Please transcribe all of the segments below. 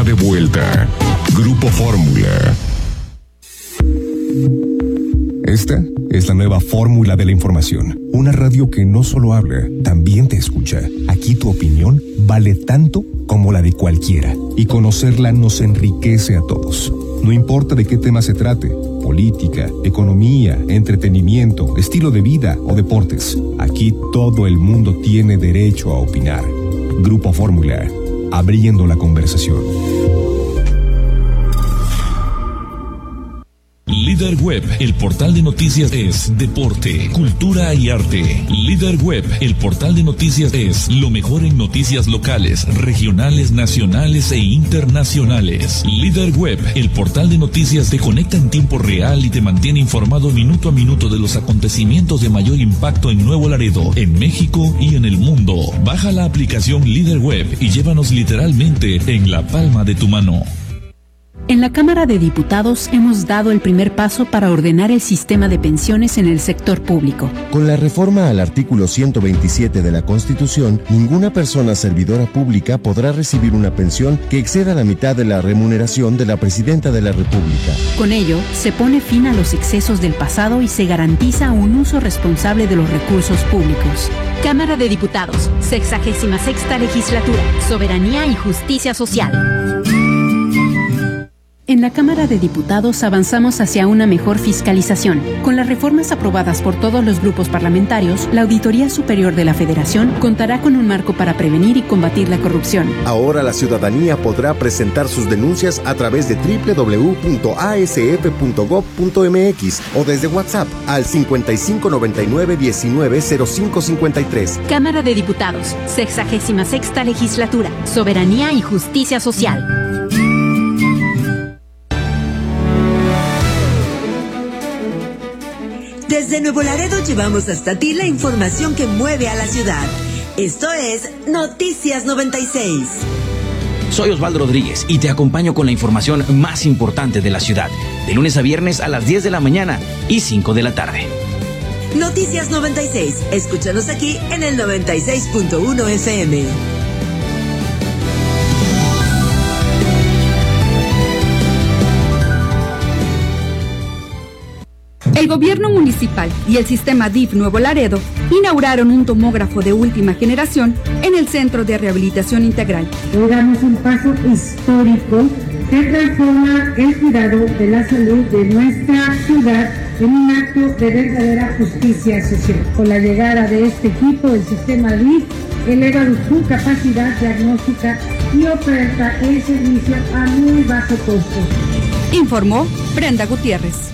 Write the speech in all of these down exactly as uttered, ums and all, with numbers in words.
está de vuelta. Grupo Fórmula. Esta es la nueva fórmula de la información. Una radio que no solo habla, también te escucha. Aquí tu opinión vale tanto como la de cualquiera. Y conocerla nos enriquece a todos. No importa de qué tema se trate. Política, economía, entretenimiento, estilo de vida o deportes. Aquí todo el mundo tiene derecho a opinar. Grupo Fórmula. Abriendo la conversación. Líder Web, el portal de noticias es deporte, cultura y arte. Líder Web, el portal de noticias es lo mejor en noticias locales, regionales, nacionales e internacionales. Líder Web, el portal de noticias te conecta en tiempo real y te mantiene informado minuto a minuto de los acontecimientos de mayor impacto en Nuevo Laredo, en México y en el mundo. Baja la aplicación Líder Web y llévanos literalmente en la palma de tu mano. En la Cámara de Diputados hemos dado el primer paso para ordenar el sistema de pensiones en el sector público. Con la reforma al artículo ciento veintisiete de la Constitución, ninguna persona servidora pública podrá recibir una pensión que exceda la mitad de la remuneración de la Presidenta de la República. Con ello, se pone fin a los excesos del pasado y se garantiza un uso responsable de los recursos públicos. Cámara de Diputados, sexagésima sexta legislatura, soberanía y justicia social. En la Cámara de Diputados avanzamos hacia una mejor fiscalización. Con las reformas aprobadas por todos los grupos parlamentarios, la Auditoría Superior de la Federación contará con un marco para prevenir y combatir la corrupción. Ahora la ciudadanía podrá presentar sus denuncias a través de doble u doble u doble u punto a s f punto gob punto m x o desde WhatsApp al cincuenta y cinco noventa y nueve diecinueve cero cinco cincuenta y tres. Cámara de Diputados, sexagésima sexta legislatura, soberanía y justicia social. Desde Nuevo Laredo llevamos hasta ti la información que mueve a la ciudad. Esto es Noticias noventa y seis. Soy Osvaldo Rodríguez y te acompaño con la información más importante de la ciudad, de lunes a viernes a las diez de la mañana y cinco de la tarde. Noticias noventa y seis. Escúchanos aquí en el noventa y seis punto uno F M. El gobierno municipal y el sistema D I F Nuevo Laredo inauguraron un tomógrafo de última generación en el Centro de Rehabilitación Integral. Damos un paso histórico que transforma el cuidado de la salud de nuestra ciudad en un acto de verdadera justicia social. Con la llegada de este equipo, el sistema D I F eleva su capacidad diagnóstica y oferta el servicio a muy bajo costo. Informó Brenda Gutiérrez.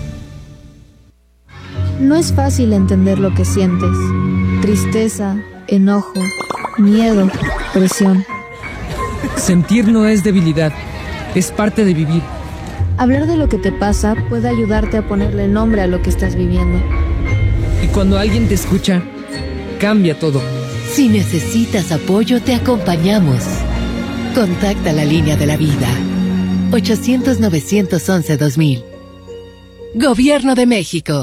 No es fácil entender lo que sientes. Tristeza, enojo, miedo, presión. Sentir no es debilidad, es parte de vivir. Hablar de lo que te pasa puede ayudarte a ponerle nombre a lo que estás viviendo. Y cuando alguien te escucha, cambia todo. Si necesitas apoyo, te acompañamos. Contacta la línea de la vida. ochocientos novecientos once dos mil. Gobierno de México.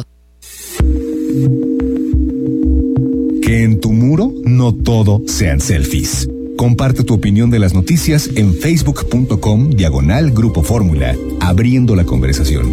Que en tu muro no todo sean selfies. Comparte tu opinión de las noticias en facebook punto com diagonal Grupo Fórmula, abriendo la conversación.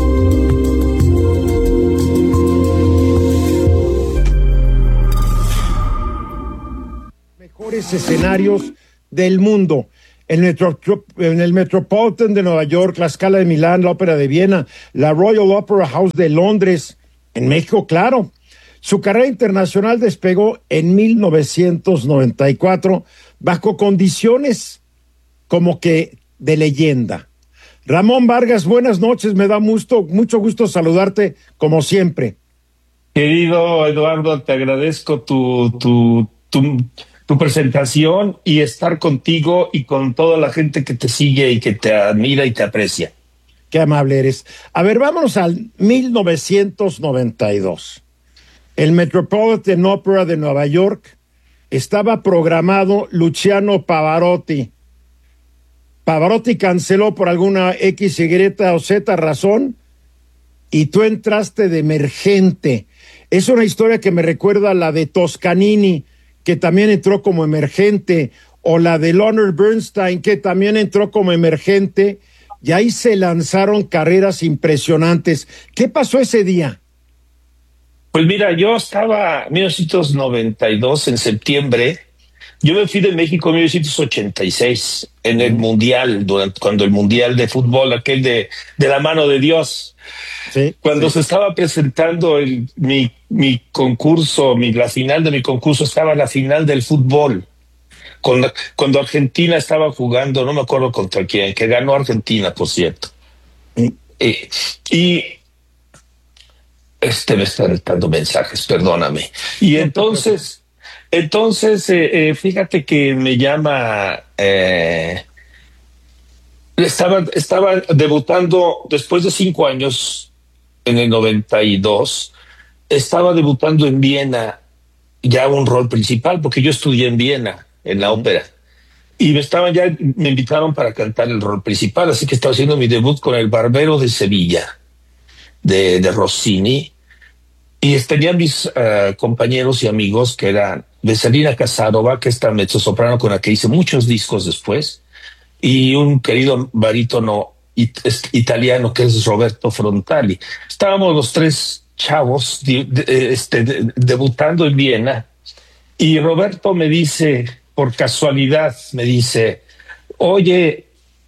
Mejores escenarios del mundo. El Metro, en el Metropolitan de Nueva York, la Scala de Milán, la Ópera de Viena, la Royal Opera House de Londres. En México, claro. Su carrera internacional despegó en mil novecientos noventa y cuatro bajo condiciones como que de leyenda. Ramón Vargas, buenas noches, me da mucho, mucho gusto saludarte como siempre. Querido Eduardo, te agradezco tu, tu, tu, tu presentación y estar contigo y con toda la gente que te sigue y que te admira y te aprecia. Qué amable eres. A ver, vámonos al mil novecientos noventa y dos. El Metropolitan Opera de Nueva York estaba programado Luciano Pavarotti. Pavarotti canceló por alguna X, Y o Z razón y tú entraste de emergente. Es una historia que me recuerda a la de Toscanini, que también entró como emergente, o la de Leonard Bernstein, que también entró como emergente, y ahí se lanzaron carreras impresionantes. ¿Qué pasó ese día? Pues mira, yo estaba en mil novecientos noventa y dos, en septiembre. Yo me fui de México en mil novecientos ochenta y seis, en el Mundial, durante, cuando el Mundial de fútbol, aquel de, de la mano de Dios. Sí, cuando sí. se estaba presentando el, mi, mi concurso, mi, la final de mi concurso, estaba la final del fútbol. Cuando, cuando Argentina estaba jugando, no me acuerdo contra quién, que ganó Argentina, por cierto. Sí. Eh, y este me está dando mensajes, perdóname. Y entonces, entonces, eh, eh, fíjate que me llama, eh, estaba, estaba debutando después de cinco años, en el noventa y dos, estaba debutando en Viena, ya un rol principal, porque yo estudié en Viena, en la ópera. Y me estaban ya, me invitaron para cantar el rol principal, así que estaba haciendo mi debut con El Barbero de Sevilla, de, de Rossini. Y tenía mis uh, compañeros y amigos que eran Veselina Casarova, que es esta mezzosoprano con la que hice muchos discos después, y un querido barítono it italiano que es Roberto Frontali. Estábamos los tres chavos de, de, este, de, debutando en Viena, y Roberto me dice, por casualidad, me dice, oye,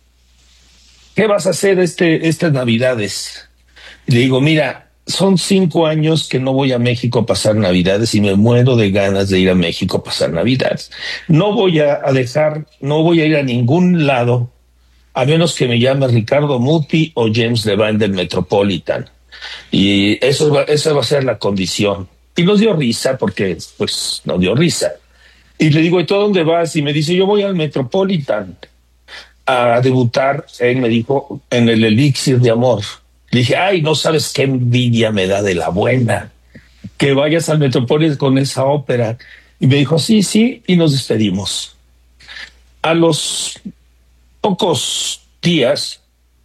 ¿qué vas a hacer este, estas Navidades? Y le digo, mira, son cinco años que no voy a México a pasar Navidades y me muero de ganas de ir a México a pasar Navidades. No voy a, a dejar, no voy a ir a ningún lado, a menos que me llame Ricardo Muti o James Levine del Metropolitan. Y eso va, esa va a ser la condición. Y nos dio risa, porque pues nos dio risa. Y le digo, ¿y tú a dónde vas? Y me dice, yo voy al Metropolitan a debutar. Él me dijo, en el Elixir de Amor. Le dije, ay, no sabes qué envidia me da de la buena que vayas al Metropolitan con esa ópera. Y me dijo, sí, sí, y nos despedimos. A los pocos días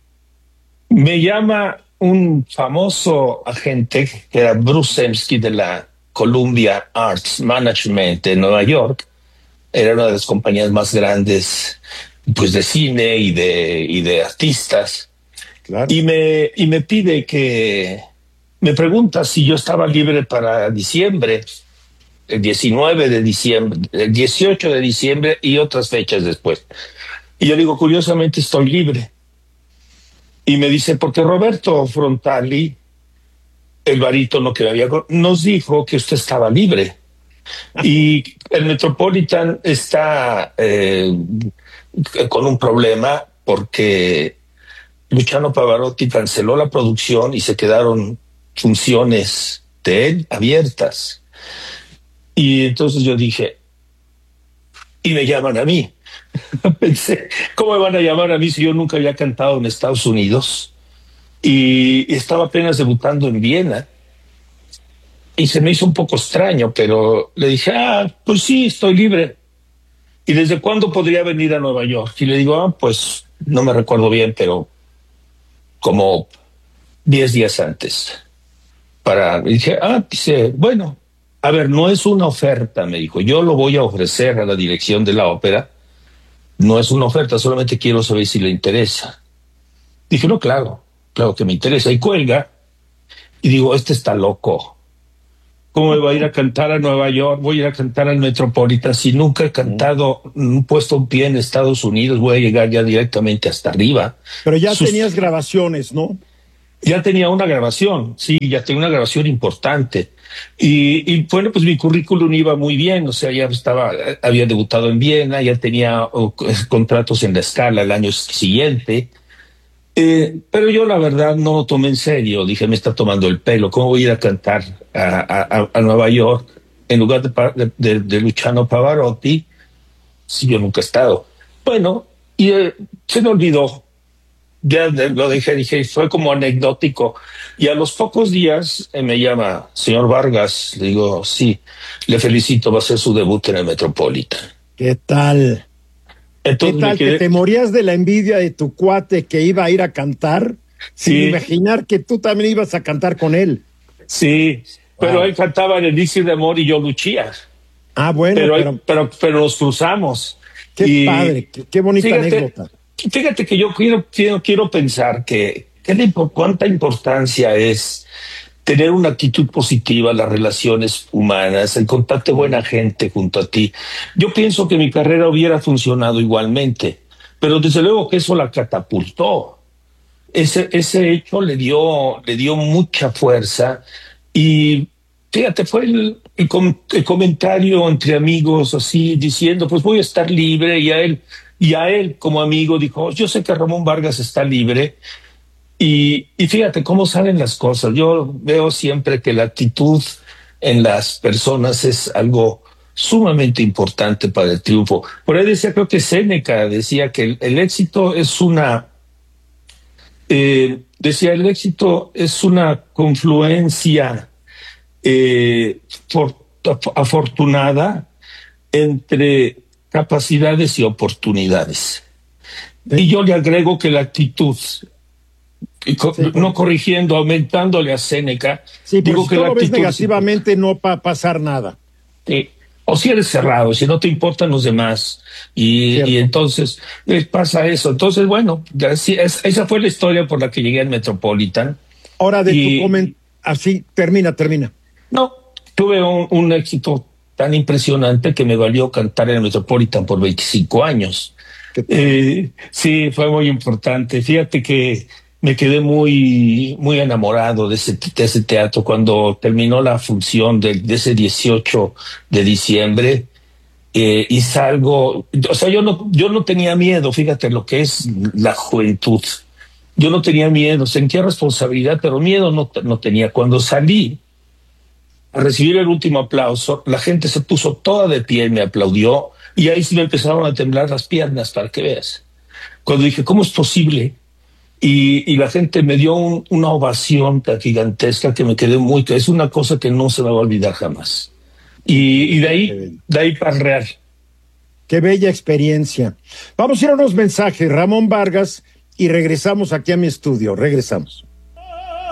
me llama un famoso agente que era Bruce Zemsky de la Columbia Arts Management de Nueva York. Era una de las compañías más grandes, pues, de cine y de, y de artistas. Claro. Y me, y me pide que, me pregunta si yo estaba libre para diciembre, el diecinueve de diciembre, el dieciocho de diciembre y otras fechas después. Y yo digo, curiosamente estoy libre. Y me dice, porque Roberto Frontali, el barítono que había, nos dijo que usted estaba libre. Y el Metropolitan está eh, con un problema porque Luciano Pavarotti canceló la producción y se quedaron funciones de él abiertas. Y entonces yo dije, y me llaman a mí. Pensé, ¿cómo me van a llamar a mí si yo nunca había cantado en Estados Unidos? Y estaba apenas debutando en Viena. Y se me hizo un poco extraño, pero le dije, ah, pues sí, estoy libre. ¿Y desde cuándo podría venir a Nueva York? Y le digo, ah, pues no me recuerdo bien, pero como diez días antes. Para, y dije, ah, dice, bueno, a ver, no es una oferta, me dijo, yo lo voy a ofrecer a la dirección de la ópera. No es una oferta, solamente quiero saber si le interesa. Dije, no, claro, claro que me interesa. Y cuelga, y digo, este está loco. ¿Cómo me voy a ir a cantar a Nueva York? Voy a ir a cantar al Metropolitan. Si nunca he cantado, mm. puesto un pie en Estados Unidos, voy a llegar ya directamente hasta arriba. Pero ya Sus... tenías grabaciones, ¿no? Ya tenía una grabación, sí, ya tenía una grabación importante. Y, y bueno, pues mi currículum iba muy bien, o sea, ya estaba, había debutado en Viena, ya tenía oh, contratos en la Scala el año siguiente. Eh, pero yo la verdad no lo tomé en serio, dije, me está tomando el pelo, ¿cómo voy a ir a cantar a, a, a Nueva York en lugar de, de, de Luciano Pavarotti si yo nunca he estado? Bueno, y eh, se me olvidó, ya lo dejé, dije, fue como anecdótico. Y a los pocos días eh, me llama, señor Vargas, le digo, sí, le felicito, va a ser su debut en el Metropolitan. ¿Qué tal? Entonces ¿Qué tal quedé... que te morías de la envidia de tu cuate que iba a ir a cantar? Sí. Sin imaginar que tú también ibas a cantar con él. Sí, wow. Pero él cantaba en el Elixir de Amor y yo luchía. Ah, bueno, pero, pero... pero, pero nos cruzamos. Qué y, padre, qué, qué bonita fíjate, anécdota. Fíjate que yo quiero, quiero, quiero pensar que, que cuánta importancia es tener una actitud positiva, las relaciones humanas, el contacto de buena gente junto a ti. Yo pienso que mi carrera hubiera funcionado igualmente, pero desde luego que eso la catapultó. Ese, ese hecho le dio, le dio mucha fuerza y fíjate, fue el, el, com, el comentario entre amigos así diciendo, pues voy a estar libre, y a él, y a él como amigo dijo, yo sé que Ramón Vargas está libre. Y, y fíjate cómo salen las cosas. Yo veo siempre que la actitud en las personas es algo sumamente importante para el triunfo. Por ahí decía, creo que Séneca decía que el, el éxito es una, eh, decía, el éxito es una confluencia eh, for, afortunada entre capacidades y oportunidades. Y yo le agrego que la actitud, y co sí, no corrigiendo, aumentándole a Séneca. Sí, digo si que lo ves negativamente no va a pasar nada. Sí. O si eres cerrado, si no te importan los demás, y, y entonces eh, pasa eso. Entonces, bueno, así, es, esa fue la historia por la que llegué al Metropolitan. Ahora de y, tu comentario, así, termina, termina. No, tuve un, un éxito tan impresionante que me valió cantar en el Metropolitan por veinticinco años. Eh, sí, fue muy importante. Fíjate que me quedé muy, muy enamorado de ese, de ese teatro cuando terminó la función de, de ese dieciocho de diciembre eh, y salgo, o sea, yo no, yo no tenía miedo, fíjate lo que es la juventud. Yo no tenía miedo, sentía responsabilidad, pero miedo no, no tenía. Cuando salí a recibir el último aplauso, la gente se puso toda de pie y me aplaudió, y ahí sí me empezaron a temblar las piernas, para que veas. Cuando dije, ¿cómo es posible? Y, y la gente me dio un, una ovación tan gigantesca que me quedé muy... Es una cosa que no se me va a olvidar jamás. Y, y de ahí, de ahí para el Real. Qué bella experiencia. Vamos a ir a unos mensajes, Ramón Vargas, y regresamos aquí a mi estudio. Regresamos.